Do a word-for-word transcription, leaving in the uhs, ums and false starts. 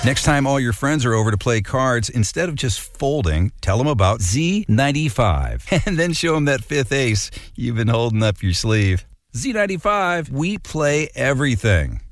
Next time all your friends are over to play cards, instead of just folding, tell them about Z ninety-five. And then show them that fifth ace you've been holding up your sleeve. Z ninety-five, we play everything.